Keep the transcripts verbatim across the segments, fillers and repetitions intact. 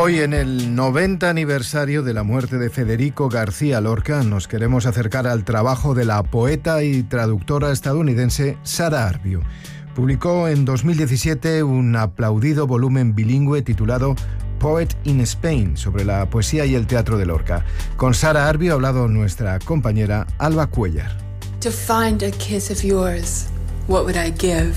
Hoy, en el noventa aniversario de la muerte de Federico García Lorca, nos queremos acercar al trabajo de la poeta y traductora estadounidense Sarah Arvio. Publicó en dos mil diecisiete un aplaudido volumen bilingüe titulado Poet in Spain, sobre la poesía y el teatro de Lorca. Con Sarah Arvio ha hablado nuestra compañera Alba Cuellar. To find a kiss of yours, what would I give?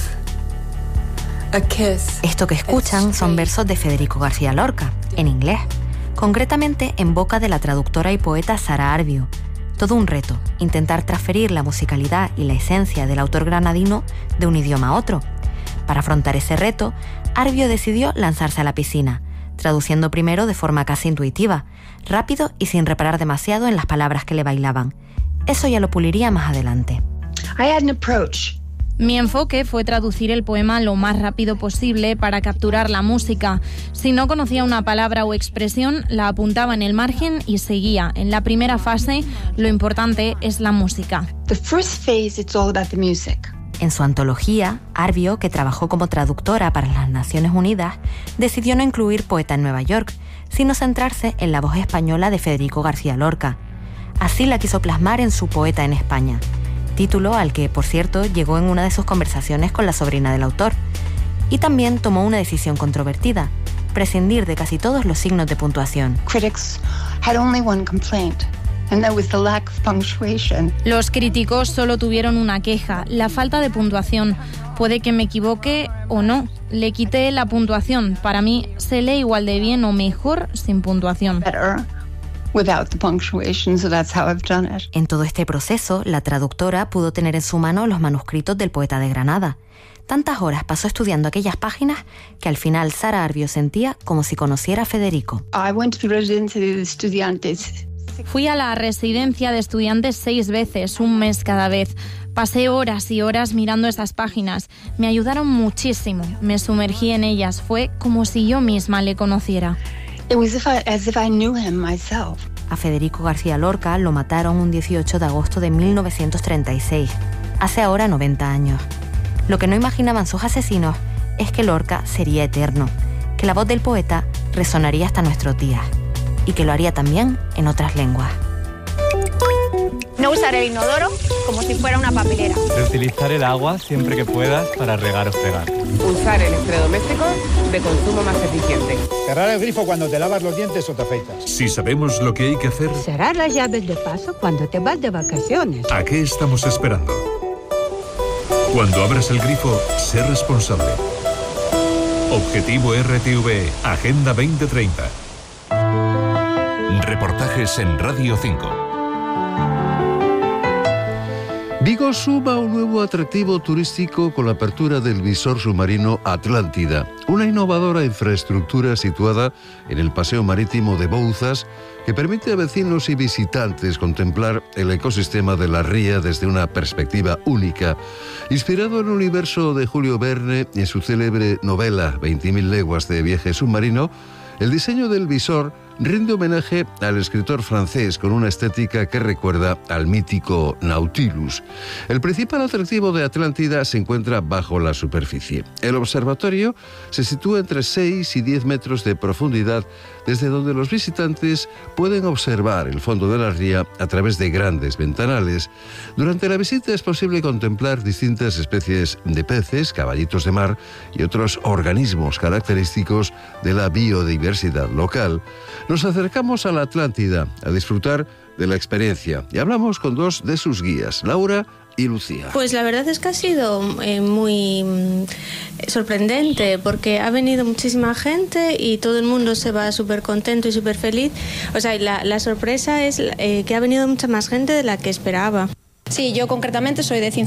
A kiss. Esto que escuchan son versos de Federico García Lorca, en inglés, concretamente en boca de la traductora y poeta Sarah Arvio. Todo un reto, intentar transferir la musicalidad y la esencia del autor granadino de un idioma a otro. Para afrontar ese reto, Arvio decidió lanzarse a la piscina, traduciendo primero de forma casi intuitiva, rápido y sin reparar demasiado en las palabras que le bailaban. Eso ya lo puliría más adelante. I had an approach. Mi enfoque fue traducir el poema lo más rápido posible para capturar la música. Si no conocía una palabra o expresión, la apuntaba en el margen y seguía. En la primera fase, lo importante es la música. The first phase, it's all about the music. En su antología, Arvio, que trabajó como traductora para las Naciones Unidas, decidió no incluir Poeta en Nueva York, sino centrarse en la voz española de Federico García Lorca. Así la quiso plasmar en su Poeta en España, título al que, por cierto, llegó en una de sus conversaciones con la sobrina del autor. Y también tomó una decisión controvertida: prescindir de casi todos los signos de puntuación. Critics had only one complaint, and that was the lack of punctuation. Los críticos solo tuvieron una queja: la falta de puntuación. Puede que me equivoque o no. Le quité la puntuación. Para mí se lee igual de bien o mejor sin puntuación. Better without the punctuation, so that's how I've done it. En todo este proceso, la traductora pudo tener en su mano los manuscritos del poeta de Granada. Tantas horas pasó estudiando aquellas páginas que al final Sarah Arvio sentía como si conociera a Federico. I went to the residencia de estudiantes. Fui a la residencia de estudiantes seis veces, un mes cada vez. Pasé horas y horas mirando esas páginas. Me ayudaron muchísimo. Me sumergí en ellas. Fue como si yo misma le conociera. It was if I, as if I knew him myself. A Federico García Lorca lo mataron un dieciocho de agosto de mil novecientos treinta y seis, hace ahora noventa años. Lo que no imaginaban sus asesinos es que Lorca sería eterno, que la voz del poeta resonaría hasta nuestros días y que lo haría también en otras lenguas. No usar el inodoro como si fuera una papelera. Reutilizar el agua siempre que puedas para regar o fregar. Usar electrodomésticos de consumo más eficiente. Cerrar el grifo cuando te lavas los dientes o te afeitas. Si sabemos lo que hay que hacer... Cerrar las llaves de paso cuando te vas de vacaciones. ¿A qué estamos esperando? Cuando abras el grifo, sé responsable. Objetivo R T V E, Agenda veinte treinta. Reportajes en Radio cinco. Vigo suma un nuevo atractivo turístico con la apertura del visor submarino Atlántida, una innovadora infraestructura situada en el paseo marítimo de Bouzas que permite a vecinos y visitantes contemplar el ecosistema de la ría desde una perspectiva única. Inspirado en el universo de Julio Verne y en su célebre novela veinte mil leguas de viaje submarino, el diseño del visor rinde homenaje al escritor francés con una estética que recuerda al mítico Nautilus. El principal atractivo de Atlántida se encuentra bajo la superficie. El observatorio se sitúa entre seis y diez metros de profundidad, desde donde los visitantes pueden observar el fondo de la ría a través de grandes ventanales. Durante la visita es posible contemplar distintas especies de peces, caballitos de mar y otros organismos característicos de la biodiversidad local. Nos acercamos a la Atlántida a disfrutar de la experiencia y hablamos con dos de sus guías, Laura y Lucía. Pues la verdad es que ha sido eh, muy mm, sorprendente, porque ha venido muchísima gente y todo el mundo se va súper contento y súper feliz. O sea, la, la sorpresa es eh, que ha venido mucha más gente de la que esperaba. Sí, yo concretamente soy de